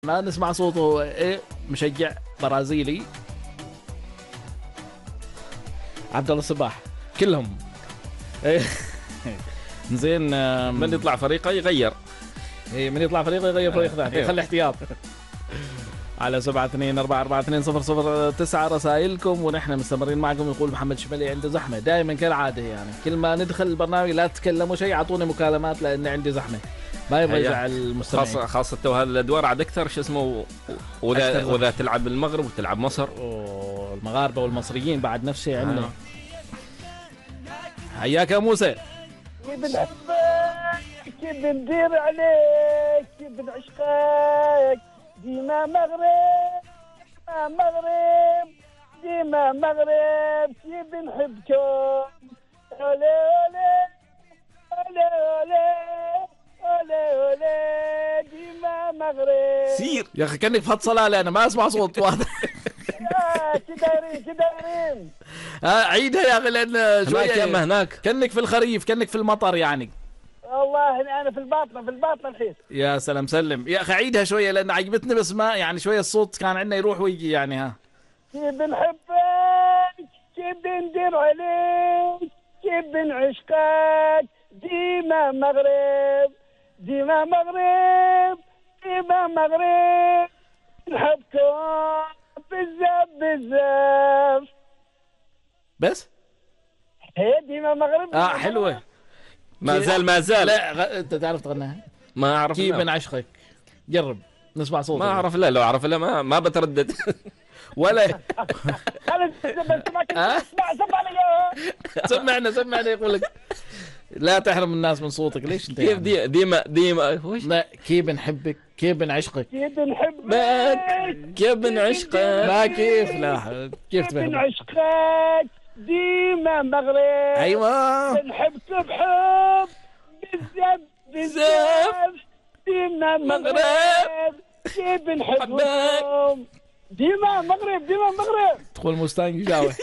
ما نسمع صوته ايه مشجع برازيلي. عبد الله الصباح كلهم ايه. زين من يطلع فريقه يغير. ايه من يطلع فريقه يغير فريق ثاني يخلي احتياط. على 724442009 رسائلكم ونحن مستمرين معكم. يقول محمد شمالي عنده زحمه دائما كالعاده، يعني كل ما ندخل البرنامج لا تتكلموا شيء اعطوني مكالمات لان عندي زحمه. ما يبغى يزعل المستمعين، خاصة تو هذا الادوار عاد اكثر شو اسمه، واذا تلعب المغرب وتلعب مصر والمغاربه والمصريين بعد نفس الشيء عندنا. حياك يا موسى. كيف بنحبك، كيف بندير عليك، كيف بنعشقك، ديما مغرب مغرب ديما مغرب، كيف بنحبكم. أولي أولي أولي أولي أولي ديما مغرب. سير يا اخي كانك في صلاله انا ما اسمع صوت واحد. كدايرين عيدها يا اخي لان شويه هناك كانك في الخريف، كانك في المطر يعني. والله انا في الباطنه الحين. يا سلام سلم يا اخي عيدها شويه لان عجبتني، بس ما يعني شويه الصوت كان عندنا يروح ويجي يعني. ها كيف بنحبك، كيف بندير عليك، كيف بنعشقك، ديما مغرب ديما مغرب ديما مغرب، نحبكم بزاف بزاف. بس هي ديما مغرب. حلوه. ما زال لا انت تعرف تغنيها؟ ما اعرف. كيف بنعشقك جرب نسمع صوتك. ما اعرف. لا لو اعرف لا ما بتردد. ولا خلص سمعنا يقول لك لا تحرم الناس من صوتك. ليش انت كيف يعني؟ ديما وش؟ لا كيف بنحبك، كيف بنعشقك، كيف بنحبك، كيف بنعشقك. لا كيف لا كيف تفهم؟ بنعشقك ديما مغرب. ايوه بنحبك بحب بزاف بزاف ديما مغرب، كيف بنحبكم ديما مغرب ديما مغرب. تقول مستانج يجاوح.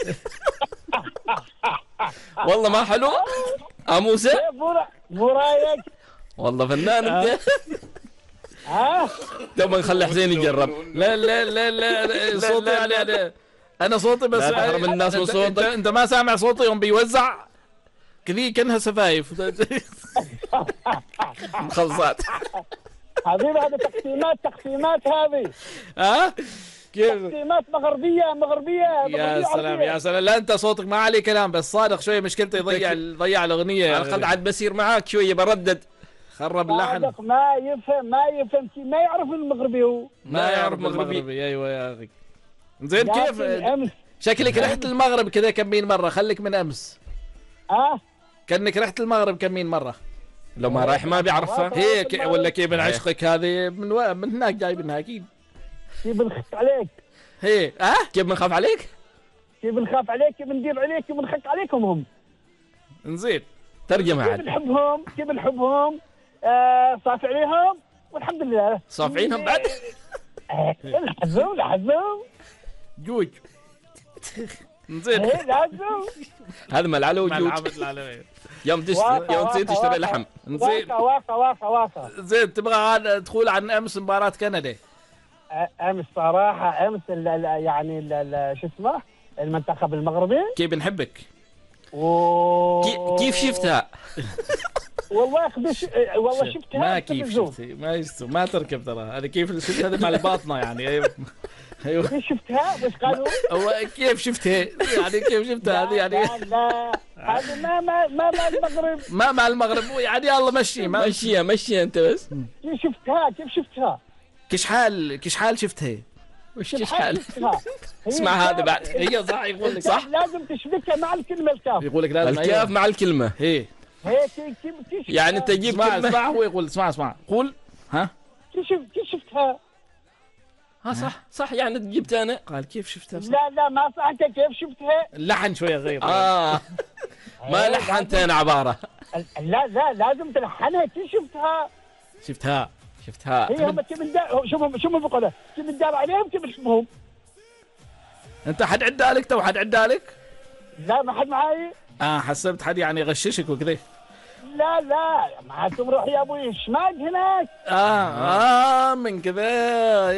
والله ما حلو موسى. مو رايك؟ والله فنان انت. ها دوما نخلي حسين يجرب. لا صوتي يعني انا صوتي بس لا تحرم الناس من صوتك. انت ما سامع صوتي يوم بيوزع كذي كانها سفايف. مخلصات حبيبي هذه تقسيمات هذه. كيف تقسيمات مغربيه. يا سلام يا سلام. لا انت صوتك ما عليه كلام، بس صادق شويه مشكلته يضيع الاغنيه. على الاقل عاد بسير معاك شويه بردد. خرب اللحن. صادق ما يفهم ما يعرف المغربي. هو ما يعرف مغربي. ايوه يا اخي. زين كيف أمس. شكلك رحت المغرب كذا كمين مره؟ خليك من امس. كانك رحت المغرب كمين مره. لو ما رايح ما بيعرفها هيك ولا كيف بنعشقك هذه من هناك جايبينها اكيد. كيف بنخاف عليك. هي كيف بنخاف عليك، كيف بنخاف عليك، كيف بندير عليك، كيف بنخك عليكم هم. نزيد ترجمة كيف عاد. بنحبهم صافي عليهم والحمد لله. صافعينهم بعد. لحظهم جوج. نزيد لازم. هذا ملعله وجوج. يوم تشتري تشتري لحم. نزيد واقع. زين تبغى تدخل عن امس مباراة كندا؟ امس صراحة يعني شو اسمه المنتخب المغربي. كيف بنحبك. كيف شفتها؟ والله والله شفتها. ما كيف شفتها ما تركب ترى. هذه كيف شفتها هذه مع الباطنة يعني. ايوه كيف شفتها وش قالوا؟ هو كيف شفتها يعني كيف شفتها هذه يعني. لا هذه ما مع المغرب. ما مع المغرب يعني. يلا مشي انت بس. كيف شفتها كش حال شفتها. وش حال؟ اسمع هذا بعد. هي صح يقول لك صح. لازم تشبكها مع الكلمة الكاف. يقول لك لازم الكاف مع الكلمة. هي كيف يعني انت تجيب اسمع هو يقول اسمع قول. كيف شفتها. صح يعني جبت انا. قال كيف شفتها. لا ما صح. انت كيف شفتها. اللحن شويه غير. ما لحنت انا عباره. لا لازم تلحنها. كيف شفتها. هي هم كيف شو بقوله كيف ندار عليهم كيف نحبهم. انت حد عدها لك لا ما حد معاي. حسبت حد يعني يغششك وكذا. لا لا معكم روح يا ابوي الشماج هناك. من كذا